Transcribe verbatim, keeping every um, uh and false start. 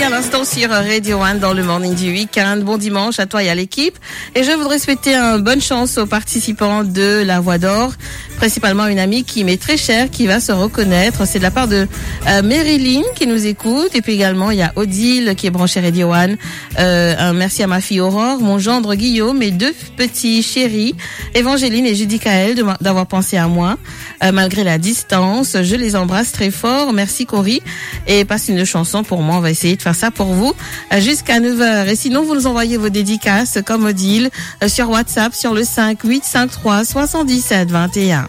à l'instant sur Radio One dans le Morning du Week-end. Bon dimanche à toi et à l'équipe. Et je voudrais souhaiter une bonne chance aux participants de la Voix d'Or, principalement une amie qui m'est très chère, qui va se reconnaître. C'est de la part de euh, Marilyn qui nous écoute. Et puis également, il y a Odile qui est branchée Radio One. Euh, un merci à ma fille Aurore, mon gendre Guillaume, mes deux petits chéris, Évangéline et Judy Kael, de, d'avoir pensé à moi. Euh, malgré la distance, je les embrasse très fort. Merci Cory. Et passe une chanson pour moi. On va essayer de faire ça pour vous euh, jusqu'à neuf heures. Et sinon, vous nous envoyez vos dédicaces comme Odile euh, sur WhatsApp sur le cinq huit cinq trois sept sept deux un.